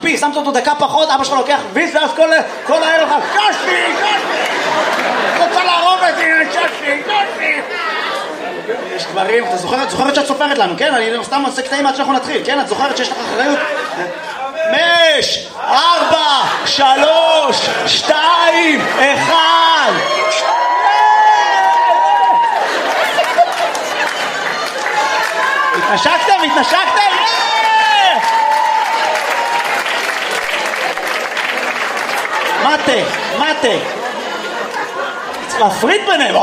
שמת אותו דקה פחות, אבא שלך לוקח ויס, ואז כל הערב לך, שושי! רוצה להרוג את זה, שושי! יש דברים, את זוכרת שאת סופרת לנו, כן? אני סתם עושה קטעים עד שאנחנו נתחיל, כן? את זוכרת שיש לך אחריות? 5, 4, 3, 2, 1. התנשקתם? מטה. צריך להפריד ביניהם.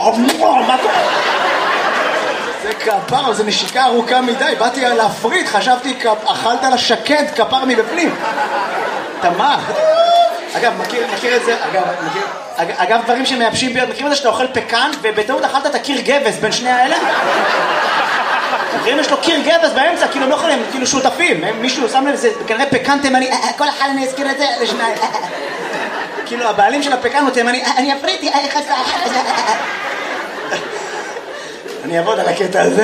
זה כפר, זה נשיקה ארוכה מדי. באתי להפריד, חשבתי אכלת לשקד כפר מבפנים. תמר. אגב, מכיר את זה? אגב, דברים שמייבשים ביד. מכיר את זה שאתה אוכל פקן ובטעות אכלת את הקיר גבס בין שני האלה? מכירים יש לו קיר גבס באמצע, כאילו הם לא יכולים, כאילו שותפים. מישהו שם לב, זה כנראה פקן תימני, כל אחד אני אזכיר את זה לשניים. כאילו הבעלים של הפקן הוא תימני, אני אפריתי, אני אעבוד על הקטע הזה.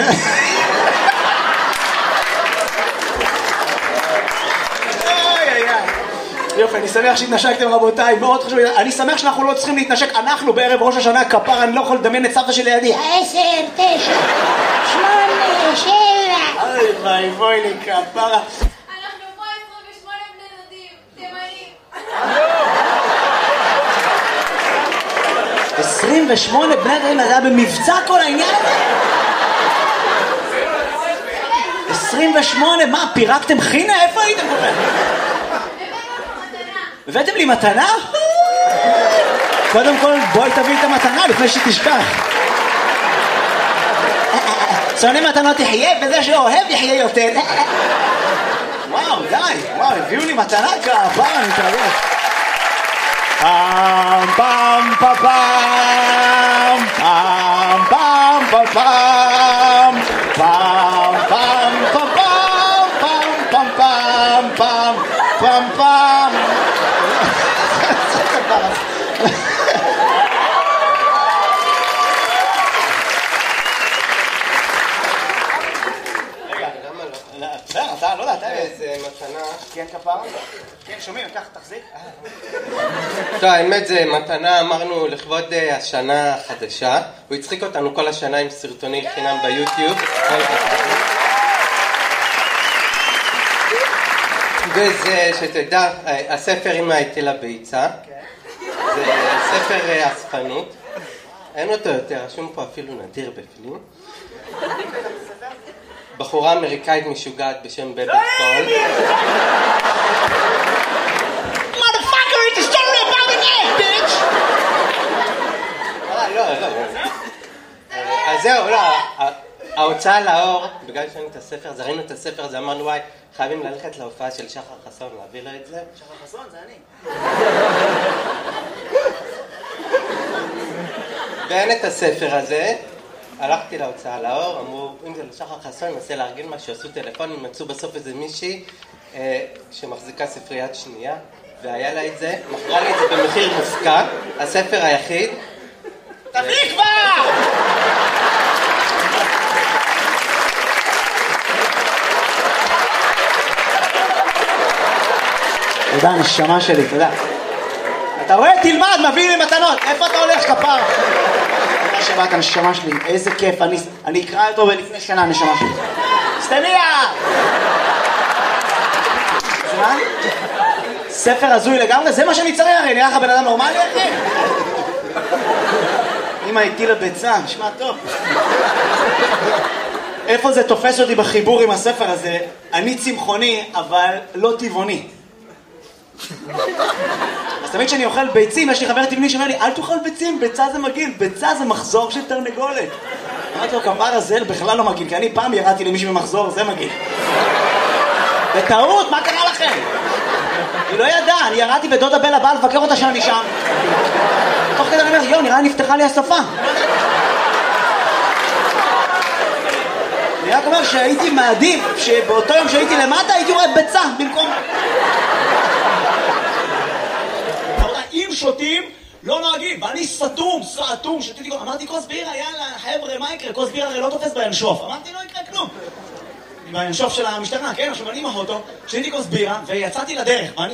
יופי, אני שמח שהתנשקתם רבותיי, מאוד חשוב, אני שמח שאנחנו לא צריכים להתנשק, אנחנו בערב ראש השנה כפר, אני לא יכול לדמיין את סבתא שלי לידי. 10, 9, 8, 7. אוי בואי לי כפרה. אנחנו פה 28 בני דודים, תימנים. 28 בני דודים, זה היה במבצע כל העניין הזה? 28, מה, פירקתם חינה? איפה הייתם כל כך? הבאתם לי מתנה? קודם כל בואי תביא את המתנה לפני שתשכח. שונא מתנות יחיה וזה שאוהב יחיה יותר. וואו, די, וואו, הביאו לי מתנה כפרה, אני מתרגש. פעם פעם פעם פעם פעם פעם פעם פעם פעם פעם פעם פעם פעם פעם. אתה, לא יודע, אתה איזה מתנה. כן, כפרה? כן, שומעים, ככה, תחזיק. טוב, האמת זה מתנה, אמרנו לכבוד השנה החדשה. הוא הצחיק אותנו כל השנה עם סרטוני חינם ביוטיוב. וזה, שתדע, הספר עם ההיטל הביצה. זה ספר אספנות. אין אותו יותר, רשום פה אפילו נדיר בפנים. בחורה אמריקאית משוגעת בשם בבי סול. Motherfucker, it's a story about an egg, bitch! לא. אז זהו, לא. ההוצאה לאור, בגלל שראינו את הספר, ראינו את הספר, זה אמרנו, וואי, חייבים ללכת להופעה של שחר חסון, להביא לו את זה. שחר חסון, זה אני. ואין את הספר הזה. הלכתי להוצאה לאור, אמרו, אם זה לשחר חסון, ננסה להרגיל מה שעשו טלפונים, מצאו בסוף איזה מישהי שמחזיקה ספריית שנייה, והיה לה את זה, מכרה לי את זה במחיר מופקע, הספר היחיד. תביא כבר! תודה, נשמה שלי, תודה. אתה רואה? תלמד, מביא לי מתנות. איפה אתה הולך, כפר? תודה שבאת, נשמה שלי. איזה כיף. אני אקרא אותו בלפני שנה, נשמה שלי. סתמיה! זה מה? ספר הזוי לגמרי? זה מה שאני צריך, הרי נראה לך בן אדם נורמלי, אחי? אמא הטילה ביצה, נשמע טוב. איפה זה תופס אותי בחיבור עם הספר הזה? אני צמחוני, אבל לא טבעוני. אז תמיד כשאני אוכל ביצים, יש לי חבר טבעוני שאומר לי, אל תאכל ביצים, ביצה זה מגעיל, ביצה זה מחזור של תרנגולת. אמרתי לו, כפר הזה בכלל לא מגעיל, כי אני פעם ירדתי למישהו במחזור, זה מגעיל. בטעות, מה קרה לכם? היא לא ידעה, אני ירדתי בדודה בלה, באה לבקר אותה שאני שם. תוך כדי אני אומר, יו, נראה נפתחה לי השפה. אני רק אומר שהייתי מעדיף, שבאותו יום שהייתי למטה, הייתי רואה ביצה במקום... אם שותים, לא נוהגים, ואני סתום, שתיתי, אמרתי כוס בירה, יאללה, חבר'ה, מה יקרה? כוס בירה הרי לא תופס באנשוף. אמרתי, לא יקרה כלום. בינשוף של המשטרה, כן? עכשיו אני עם האוטו, שתיתי כוס בירה, ויצאתי לדרך.